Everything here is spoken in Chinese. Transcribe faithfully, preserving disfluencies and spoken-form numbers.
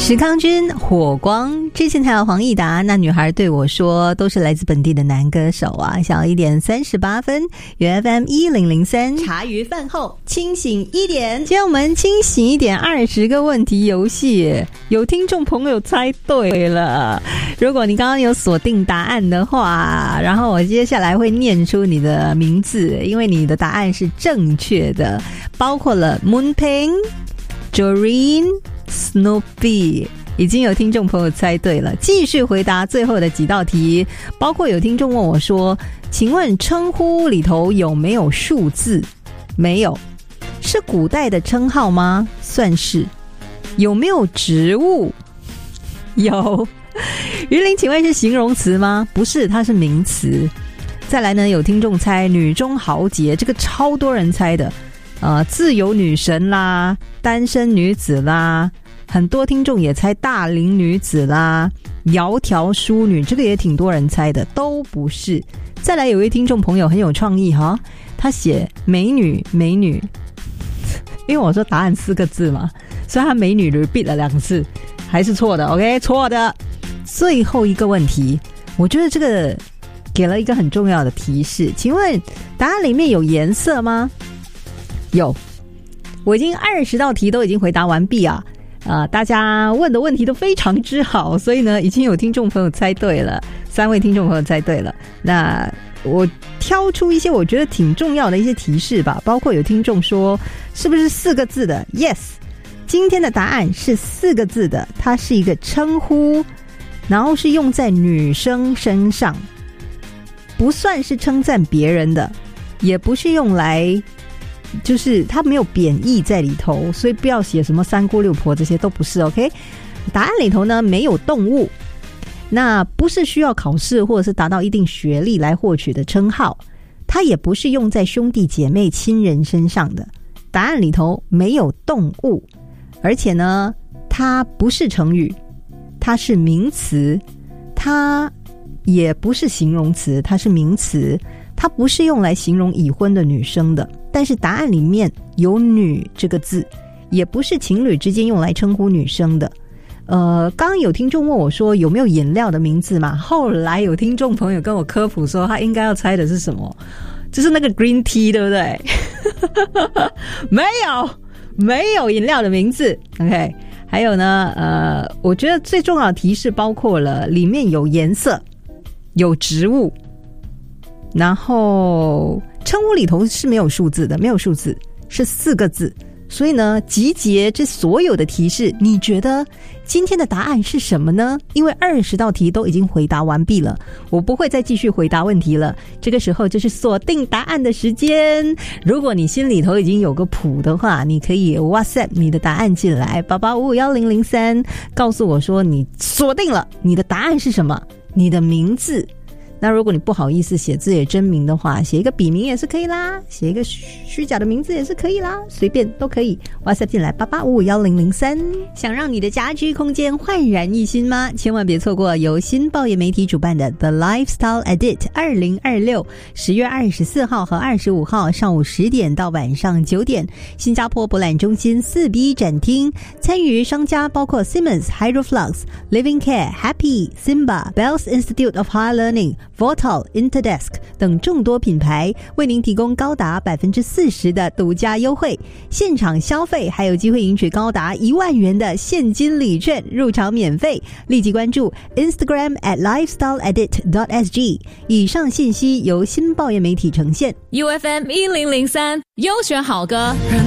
石康君、火光，之前还有黄义达，那女孩对我说，都是来自本地的男歌手啊。小一点三十八分，有 F M 一零零三，茶余饭后清醒一点。今天我们清醒一点，二十个问题游戏，有听众朋友猜对了。如果你刚刚有锁定答案的话，然后我接下来会念出你的名字，因为你的答案是正确的，包括了 Moonpeng、Joreen、Snoopy， 已经有听众朋友猜对了。继续回答最后的几道题，包括有听众问我说，请问称呼里头有没有数字？没有。是古代的称号吗？算是。有没有植物？有。鱼鳞请问是形容词吗？不是，它是名词。再来呢，有听众猜女中豪杰，这个超多人猜的，呃，自由女神啦，单身女子啦，很多听众也猜大龄女子啦，窈窕淑女，这个也挺多人猜的，都不是。再来有一位听众朋友很有创意哈，他写美女美女，因为我说答案四个字嘛，所以他美女 repeat 了两次，还是错的 OK 错的。最后一个问题，我觉得这个给了一个很重要的提示，请问答案里面有颜色吗？有。我已经二十道题都已经回答完毕啊，呃，大家问的问题都非常之好，所以呢已经有听众朋友猜对了，三位听众朋友猜对了。那我挑出一些我觉得挺重要的一些提示吧，包括有听众说是不是四个字的？ Yes， 今天的答案是四个字的，它是一个称呼，然后是用在女生身上，不算是称赞别人的，也不是用来，就是它没有贬义在里头，所以不要写什么三姑六婆，这些都不是 OK。 答案里头呢没有动物，那不是需要考试或者是达到一定学历来获取的称号，它也不是用在兄弟姐妹亲人身上的。答案里头没有动物，而且呢它不是成语，它是名词，它也不是形容词，它是名词，它不是用来形容已婚的女生的，但是答案里面有女这个字，也不是情侣之间用来称呼女生的。呃，刚刚有听众问我说有没有饮料的名字嘛，后来有听众朋友跟我科普说他应该要猜的是什么，就是那个 green tea 对不对？没有没有饮料的名字 OK。 还有呢呃，我觉得最重要的提示包括了里面有颜色，有植物，然后称呼里头是没有数字的，没有数字，是四个字。所以呢集结这所有的提示，你觉得今天的答案是什么呢？因为二十道题都已经回答完毕了，我不会再继续回答问题了，这个时候就是锁定答案的时间。如果你心里头已经有个谱的话，你可以 WhatsApp 你的答案进来八八五五一零零三，告诉我说你锁定了，你的答案是什么，你的名字。那如果你不好意思写自己的真名的话，写一个笔名也是可以啦，写一个虚假的名字也是可以啦，随便都可以。WhatsApp 进来八八五五一零零三。想让你的家居空间焕然一新吗？千万别错过由新报业媒体主办的 The Lifestyle Edit 二零二六，十月二十四号和二十五号上午十点到晚上九点，新加坡博览中心四 B 展厅。参与商家包括 Simmons、Hydroflux、Living Care、Happy、Simba、Bells Institute of Higher Learning、Votal、Interdesk 等众多品牌，为您提供高达 百分之四十 的独家优惠，现场消费还有机会赢取高达一万元的现金礼券，入场免费。立即关注 Instagram at lifestyle edit dot s g。 以上信息由新报业媒体呈现。 U F M 一零零三优选好歌。